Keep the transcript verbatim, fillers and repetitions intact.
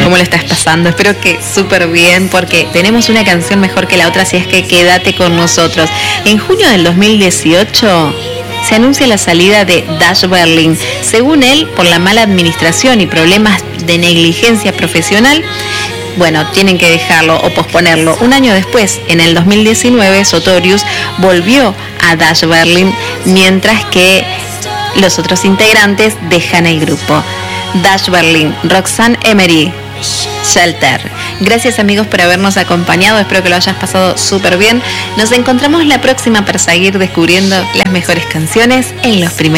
¿cómo lo estás pasando? Espero que súper bien, porque tenemos una canción mejor que la otra, así es que quédate con nosotros. En junio del dos mil dieciocho se anuncia la salida de Dash Berlin. Según él, por la mala administración y problemas de negligencia profesional, bueno, tienen que dejarlo o posponerlo. Un año después, en el dos mil diecinueve, Sotorius volvió a Dash Berlin, mientras que los otros integrantes dejan el grupo. Dash Berlin, Roxanne Emery, Shelter. Gracias, amigos, por habernos acompañado. Espero que lo hayas pasado súper bien. Nos encontramos la próxima para seguir descubriendo las mejores canciones en los primeros